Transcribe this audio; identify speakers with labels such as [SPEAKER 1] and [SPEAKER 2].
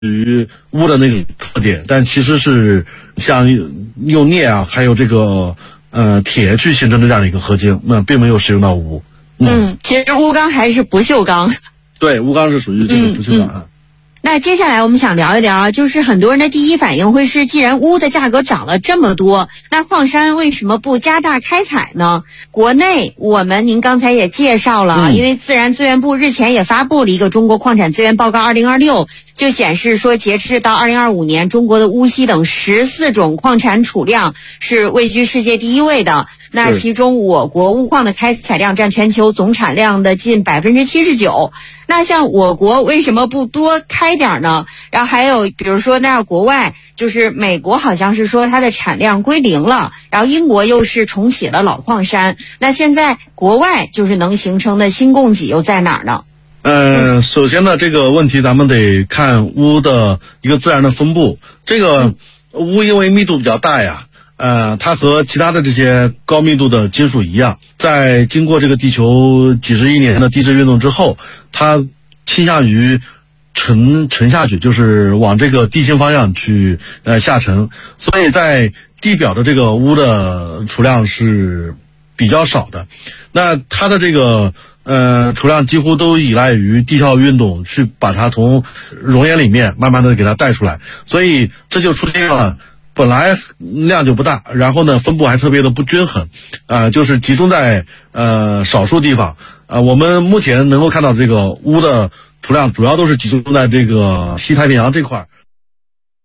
[SPEAKER 1] 于钨的那个特点，但其实是像用镍啊，还有这个铁去形成的这样的一个合金，那并没有使用到钨。
[SPEAKER 2] 其实钨钢还是不锈钢。
[SPEAKER 1] 对，钨钢是属于这个不锈钢。
[SPEAKER 2] 那接下来我们想聊一聊，就是很多人的第一反应会是，既然钨的价格涨了这么多，那矿山为什么不加大开采呢？国内您刚才也介绍了，因为自然资源部日前也发布了一个中国矿产资源报告2026，就显示说，截至到2025年，中国的钨锡等14种矿产储量是位居世界第一位的。那其中我国钨矿的开采量占全球总产量的近79%。那像我国为什么不多开点呢？然后还有比如说，那国外就是美国好像是说它的产量归零了，然后英国又是重启了老矿山。那现在国外就是能形成的新供给又在哪儿呢？
[SPEAKER 1] 首先呢，这个问题咱们得看钨的一个自然的分布。这个钨因为密度比较大呀，它和其他的这些高密度的金属一样，在经过这个地球几十亿年的地质运动之后，它倾向于沉下去，就是往这个地心方向去下沉，所以在地表的这个钨的储量是比较少的。那它的这个储量几乎都依赖于地壳运动去把它从熔岩里面慢慢的给它带出来，所以这就出现了本来量就不大，然后呢分布还特别的不均衡，就是集中在少数地方。我们目前能够看到这个钨的储量主要都是集中在这个西太平洋这块。